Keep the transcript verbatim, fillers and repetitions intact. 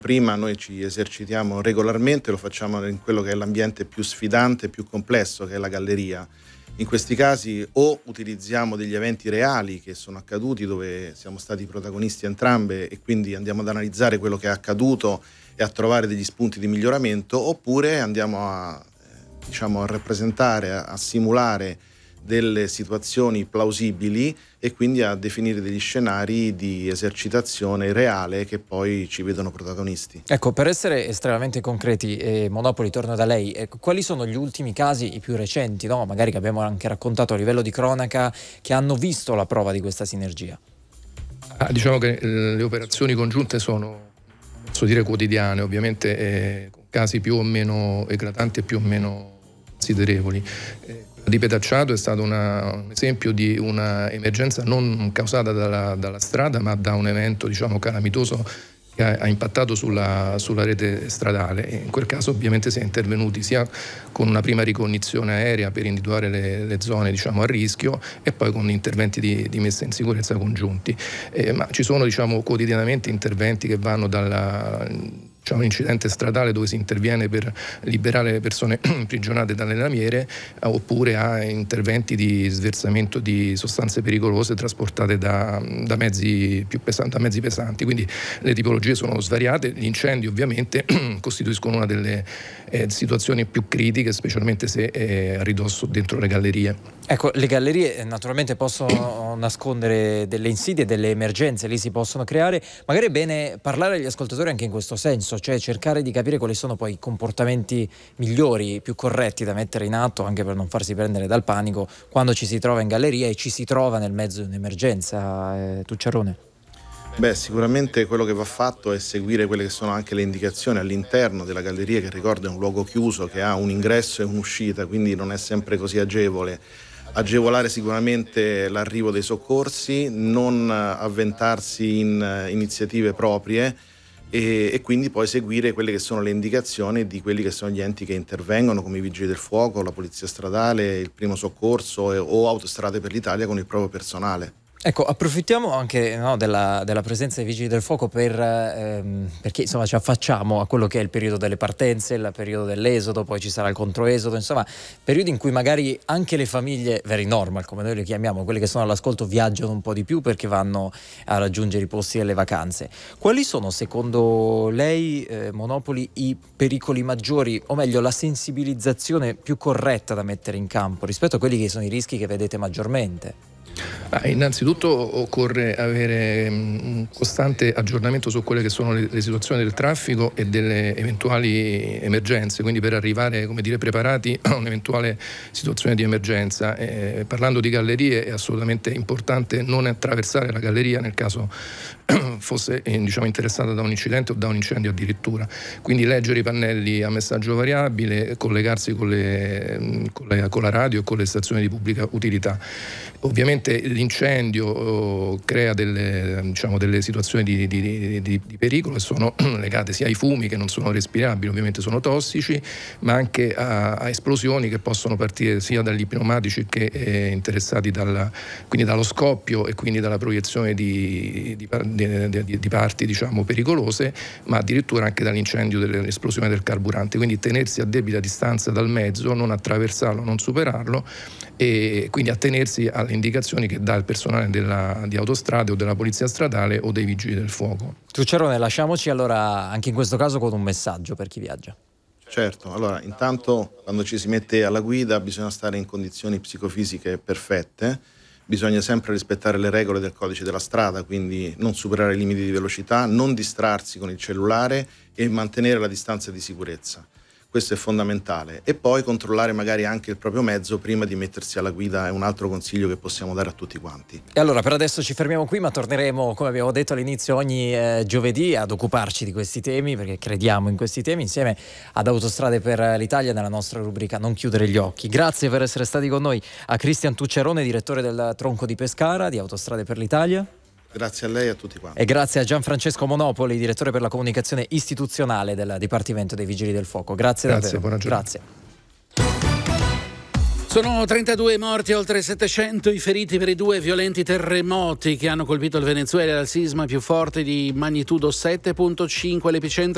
Prima noi ci esercitiamo regolarmente, lo facciamo in quello che è l'ambiente più sfidante, più complesso, che è la galleria. In questi casi o utilizziamo degli eventi reali che sono accaduti dove siamo stati protagonisti entrambe e quindi andiamo ad analizzare quello che è accaduto e a trovare degli spunti di miglioramento, oppure andiamo a, eh, diciamo, a rappresentare, a, a simulare delle situazioni plausibili e quindi a definire degli scenari di esercitazione reale che poi ci vedono protagonisti. Ecco, per essere estremamente concreti, eh, Monopoli, torno da lei, ecco, quali sono gli ultimi casi, i più recenti, no? Magari che abbiamo anche raccontato a livello di cronaca, che hanno visto la prova di questa sinergia? Ah, diciamo che eh, le operazioni congiunte sono, posso dire, quotidiane, ovviamente eh, con casi più o meno eclatanti e più o meno considerevoli. Eh, di Petacciato è stato una, un esempio di una emergenza non causata dalla, dalla strada, ma da un evento, diciamo, calamitoso che ha, ha impattato sulla, sulla rete stradale. E in quel caso ovviamente si è intervenuti sia con una prima ricognizione aerea per individuare le, le zone, diciamo, a rischio, e poi con interventi di, di messa in sicurezza congiunti. Eh, ma ci sono, diciamo, quotidianamente interventi che vanno dalla... C'è un incidente stradale dove si interviene per liberare le persone imprigionate dalle lamiere, oppure a interventi di sversamento di sostanze pericolose trasportate da, da, mezzi più pesanti, da mezzi pesanti. Quindi le tipologie sono svariate. Gli incendi ovviamente costituiscono una delle eh, situazioni più critiche, specialmente se è a ridosso dentro le gallerie. Ecco, le gallerie naturalmente possono nascondere delle insidie, delle emergenze, lì si possono creare. Magari è bene parlare agli ascoltatori anche in questo senso, cioè cercare di capire quali sono poi i comportamenti migliori, più corretti da mettere in atto, anche per non farsi prendere dal panico quando ci si trova in galleria e ci si trova nel mezzo di un'emergenza. Eh, Tucciarone? Beh, sicuramente quello che va fatto è seguire quelle che sono anche le indicazioni all'interno della galleria, che ricorda è un luogo chiuso che ha un ingresso e un'uscita, quindi non è sempre così agevole. Agevolare sicuramente l'arrivo dei soccorsi, non avventarsi in iniziative proprie e, e quindi poi seguire quelle che sono le indicazioni di quelli che sono gli enti che intervengono, come i vigili del fuoco, la polizia stradale, il primo soccorso e, o Autostrade per l'Italia con il proprio personale. Ecco, approfittiamo anche, no, della, della presenza dei vigili del fuoco per, ehm, perché insomma ci affacciamo a quello che è il periodo delle partenze, il periodo dell'esodo, poi ci sarà il controesodo, insomma periodi in cui magari anche le famiglie very normal, come noi le chiamiamo, quelle che sono all'ascolto, viaggiano un po' di più perché vanno a raggiungere i posti delle vacanze. Quali sono secondo lei, eh, Monopoli, i pericoli maggiori, o meglio la sensibilizzazione più corretta da mettere in campo rispetto a quelli che sono i rischi che vedete maggiormente? Ah, innanzitutto occorre avere un costante aggiornamento su quelle che sono le, le situazioni del traffico e delle eventuali emergenze, quindi per arrivare, come dire, preparati a un'eventuale situazione di emergenza. Eh, parlando di gallerie, è assolutamente importante non attraversare la galleria nel caso fosse eh, diciamo interessata da un incidente o da un incendio addirittura. Quindi leggere i pannelli a messaggio variabile, collegarsi con, le, con, le, con la radio e con le stazioni di pubblica utilità. Ovviamente l'incendio oh, crea delle, diciamo, delle situazioni di, di, di, di pericolo, e sono legate sia ai fumi, che non sono respirabili, ovviamente sono tossici, ma anche a, a esplosioni che possono partire sia dagli pneumatici che eh, interessati dalla, quindi dallo scoppio e quindi dalla proiezione di, di, di, di, di parti, diciamo, pericolose, ma addirittura anche dall'incendio, dell'esplosione del carburante. Quindi tenersi a debita distanza dal mezzo, non attraversarlo, non superarlo, e quindi attenersi alle indicazioni che dà il personale della, di autostrade o della polizia stradale o dei vigili del fuoco. Tucciarone, lasciamoci allora anche in questo caso con un messaggio per chi viaggia. Certo, allora intanto quando ci si mette alla guida bisogna stare in condizioni psicofisiche perfette, bisogna sempre rispettare le regole del codice della strada, quindi non superare i limiti di velocità, non distrarsi con il cellulare e mantenere la distanza di sicurezza. Questo è fondamentale. E poi controllare magari anche il proprio mezzo prima di mettersi alla guida, è un altro consiglio che possiamo dare a tutti quanti. E allora per adesso ci fermiamo qui, ma torneremo, come abbiamo detto all'inizio, ogni eh, giovedì ad occuparci di questi temi, perché crediamo in questi temi, insieme ad Autostrade per l'Italia, nella nostra rubrica Non chiudere gli occhi. Grazie per essere stati con noi a Cristian Tucciarone, direttore del Tronco di Pescara di Autostrade per l'Italia. Grazie a lei e a tutti quanti. E grazie a Gianfrancesco Monopoli, direttore per la comunicazione istituzionale del Dipartimento dei Vigili del Fuoco. Grazie, Grazie, davvero. Buona giornata. Grazie. Sono trentadue morti, oltre settecento i feriti per i due violenti terremoti che hanno colpito il Venezuela, il sisma più forte di magnitudo sette virgola cinque, l'epicentro